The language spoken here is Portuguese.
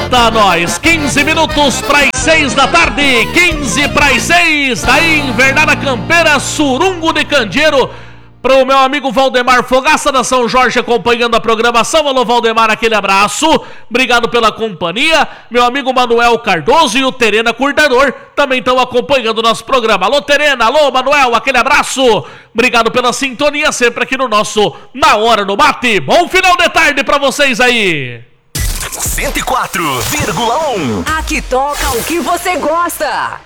Eita, nós! 15 minutos para as 6 da tarde, 15 para as 6, daí Invernada Campeira, Surungo de Candeeiro, para o meu amigo Valdemar Fogaça da São Jorge acompanhando a programação. Alô, Valdemar, aquele abraço, obrigado pela companhia. Meu amigo Manuel Cardoso e o Terena Curdador também estão acompanhando o nosso programa. Alô, Terena, alô, Manuel, aquele abraço, obrigado pela sintonia sempre aqui no nosso Na Hora do Mate. Bom final de tarde para vocês aí. 104,1. Aqui toca o que você gosta.